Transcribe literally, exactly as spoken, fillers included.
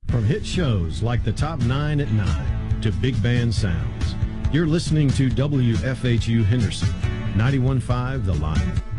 From hit shows like The Top Nine at Nine to big band sounds, you're listening to W F H U Henderson, ninety-one point five The Lion.